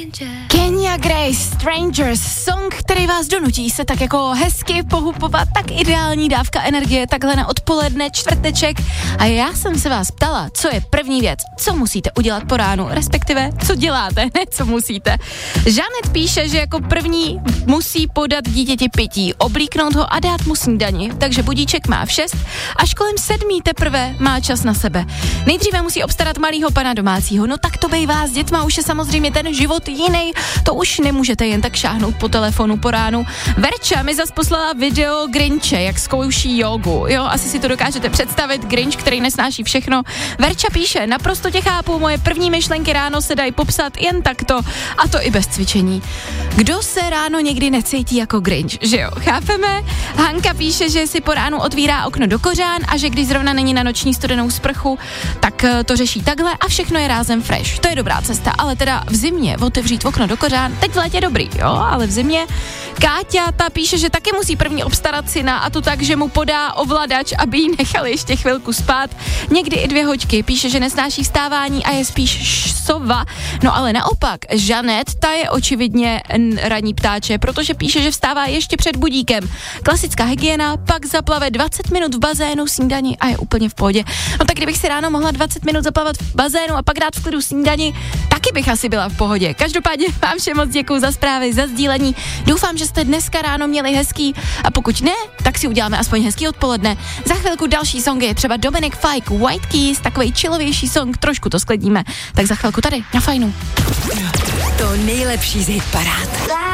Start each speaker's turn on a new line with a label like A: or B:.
A: Kenya Grace, Strangers, song, který vás donutí se tak jako hezky pohupovat, tak ideální dávka energie takhle na odpoledne, čtvrteček. A já jsem se vás ptala, co je první věc, co musíte udělat po ránu, respektive co děláte, ne co musíte. Žanet píše, že jako první musí podat dítěti pití, oblíknout ho a dát mu snídani, takže budíček má v 6, až kolem 7 teprve má čas na sebe. Nejdříve musí obstarat malýho pana domácího, no tak to bývá s dětma, už je samozřejmě ten život jiný, to už nemůžete jen tak šáhnout po telefonu po ránu. Verča mi zas poslala video Grinche, jak zkouší jogu, jo, asi si to dokážete představit, Grinch, který nesnáší všechno. Verča píše, naprosto tě chápu, moje první myšlenky ráno se dají popsat jen takto, a to i bez cvičení. Kdo se ráno někdy necítí jako Grinch, že jo, chápeme? Hanka píše, že si po ránu otvírá okno do kořán a že když zrovna není na noční studenou sprchu, tak to řeší takhle a všechno je rázem fresh. To je dobrá cesta, ale teda v zimě otevřít okno do kořán, teď v létě dobrý, jo, ale v zimě. Káťa, ta píše, že taky musí první obstarat syna, a to tak, že mu podá ovladač, aby jí nechal ještě chvilku spát. Někdy i 2 hoďky, píše, že nesnáší vstávání a je spíš sova. No ale naopak, Žanet, ta je očividně ranní ptáče, protože píše, že vstává ještě před budíkem. Klasická hygiena, pak zaplave 20 minut v bazénu, snídani a je úplně v pohodě. No tak kdybych si ráno mohla 20 minut zaplavat v bazénu a pak dát v klidu snídani, taky bych asi byla v pohodě. Každopádně vám všem moc děkuju za zprávy, za sdílení. Doufám, že jste dneska ráno měli hezký, a pokud ne, tak si uděláme aspoň hezký odpoledne. Za chvilku další songy je třeba Dominic Fike, White Keys, takovej chillovější song, trošku to sklidíme. Tak za chvilku tady na Fajnu.
B: To nejlepší z hitparád.